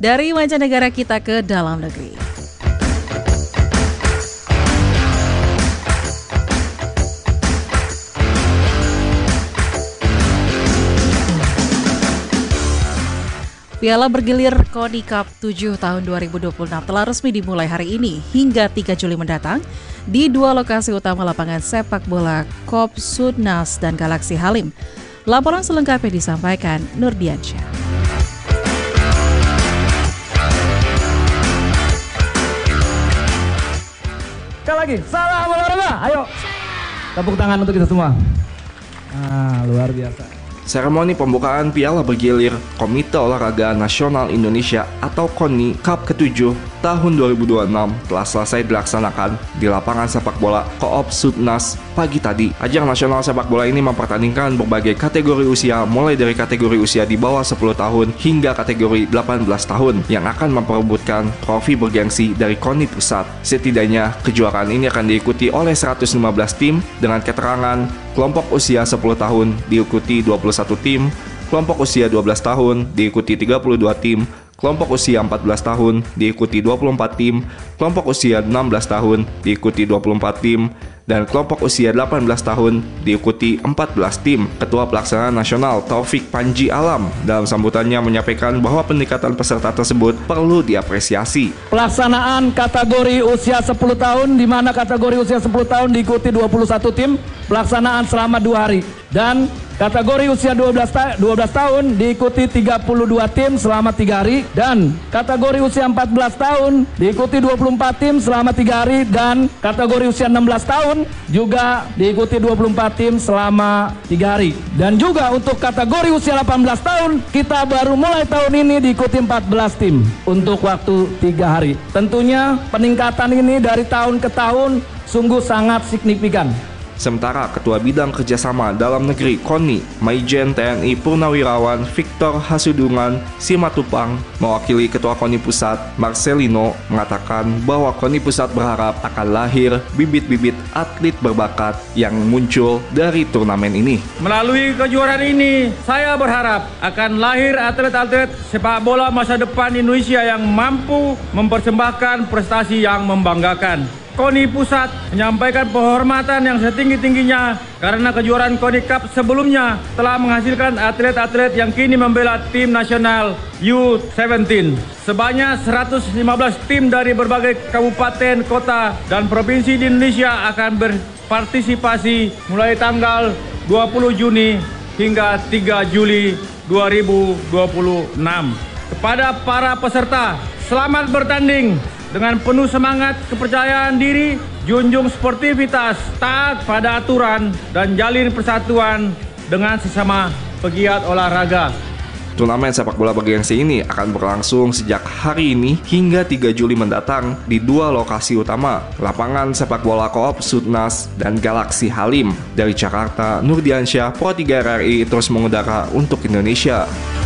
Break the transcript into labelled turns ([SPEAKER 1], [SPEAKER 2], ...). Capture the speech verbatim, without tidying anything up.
[SPEAKER 1] Dari mancanegara kita ke dalam negeri. Piala bergilir KONI Cup tujuh tahun dua ribu dua puluh enam telah resmi dimulai hari ini hingga tiga Juli mendatang di dua lokasi utama lapangan sepak bola Kopsudnas dan Galaxy Halim. Laporan selengkapnya disampaikan Nurdiansyah.
[SPEAKER 2] Sekali lagi, salam olahraga, ayo tepuk tangan untuk kita semua. Ah, luar biasa.
[SPEAKER 3] Seremoni pembukaan Piala Bergilir Komite Olahraga Nasional Indonesia atau KONI Cup ketujuh tahun dua ribu dua puluh enam telah selesai dilaksanakan di lapangan sepak bola Kopsudnas pagi tadi. Ajang nasional sepak bola ini mempertandingkan berbagai kategori usia mulai dari kategori usia di bawah sepuluh tahun hingga kategori delapan belas tahun yang akan memperebutkan trofi bergengsi dari KONI Pusat. Setidaknya kejuaraan ini akan diikuti oleh seratus lima belas tim dengan keterangan kelompok usia sepuluh tahun diikuti dua puluh satu tim, kelompok usia dua belas tahun diikuti tiga puluh dua tim, kelompok usia empat belas tahun diikuti dua puluh empat tim, kelompok usia enam belas tahun diikuti dua puluh empat tim, dan kelompok usia delapan belas tahun diikuti empat belas tim. Ketua Pelaksana Nasional Taufik Panji Alam dalam sambutannya menyampaikan bahwa peningkatan peserta tersebut perlu diapresiasi.
[SPEAKER 2] Pelaksanaan kategori usia sepuluh tahun, di mana kategori usia sepuluh tahun diikuti dua puluh satu tim, pelaksanaan selama dua hari. Dan kategori usia dua belas, ta- dua belas tahun diikuti tiga puluh dua tim selama tiga hari. Dan kategori usia empat belas tahun diikuti dua puluh empat tim selama tiga hari. Dan kategori usia enam belas tahun juga diikuti dua puluh empat tim selama tiga hari. Dan juga untuk kategori usia delapan belas tahun, kita baru mulai tahun ini diikuti empat belas tim untuk waktu tiga hari. Tentunya peningkatan ini dari tahun ke tahun sungguh sangat signifikan.
[SPEAKER 3] Sementara Ketua Bidang Kerjasama Dalam Negeri KONI, Maijen T N I Purnawirawan Victor Hasudungan Simatupang, mewakili Ketua KONI Pusat, Marcelino, mengatakan bahwa KONI Pusat berharap akan lahir bibit-bibit atlet berbakat yang muncul dari turnamen ini.
[SPEAKER 4] Melalui kejuaraan ini, saya berharap akan lahir atlet-atlet sepak bola masa depan Indonesia yang mampu mempersembahkan prestasi yang membanggakan. KONI Pusat menyampaikan penghormatan yang setinggi-tingginya karena kejuaraan KONI Cup sebelumnya telah menghasilkan atlet-atlet yang kini membela tim nasional U tujuh belas. Sebanyak seratus lima belas tim dari berbagai kabupaten, kota, dan provinsi di Indonesia akan berpartisipasi mulai tanggal dua puluh Juni hingga tiga Juli dua ribu dua puluh enam. Kepada para peserta, selamat bertanding. Dengan penuh semangat, kepercayaan diri, junjung sportivitas, taat pada aturan, dan jalin persatuan dengan sesama pegiat olahraga.
[SPEAKER 3] Turnamen sepak bola bergengsi ini akan berlangsung sejak hari ini hingga tiga Juli mendatang di dua lokasi utama, lapangan sepak bola Kopsudnas dan Galaxy Halim. Dari Jakarta, Nurdiansyah, Pro tiga R R I terus mengudara untuk Indonesia.